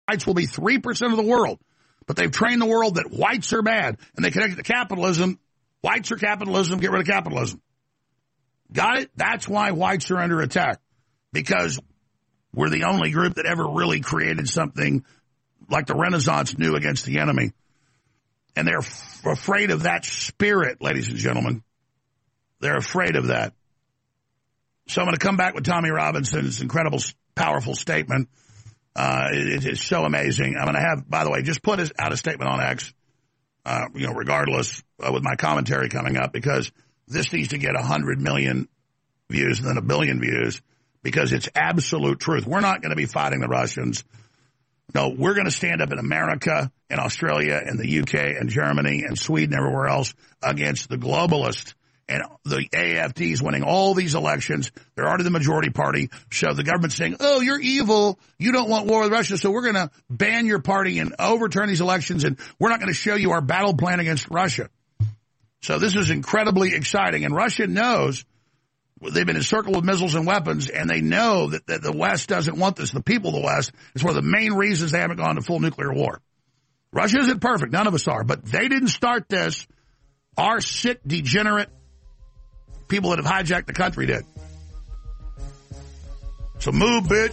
whites will be 3% of the world. But they've trained the world that whites are bad, and they connect it to capitalism. Whites are capitalism, get rid of capitalism. Got it? That's why whites are under attack, because we're the only group that ever really created something like the Renaissance knew against the enemy. And they're afraid of that spirit, ladies and gentlemen. They're afraid of that. So I'm going to come back with Tommy Robinson's incredible, powerful statement. It is so amazing. I'm going to have, by the way, just put out a statement on X, regardless, with my commentary coming up, because this needs to get 100 million views and then 1 billion views, because it's absolute truth. We're not going to be fighting the Russians. No, we're going to stand up in America and Australia and the UK and Germany and Sweden, everywhere else, against the globalists. And the AFD's winning all these elections. They're already the majority party. So the government's saying, oh, you're evil. You don't want war with Russia. So we're going to ban your party and overturn these elections. And we're not going to show you our battle plan against Russia. So this is incredibly exciting. And Russia knows they've been encircled with missiles and weapons. And they know that the West doesn't want this. The people of the West is one of the main reasons they haven't gone to full nuclear war. Russia isn't perfect. None of us are. But they didn't start this. Our sick, degenerate people that have hijacked the country did. So move, bitch.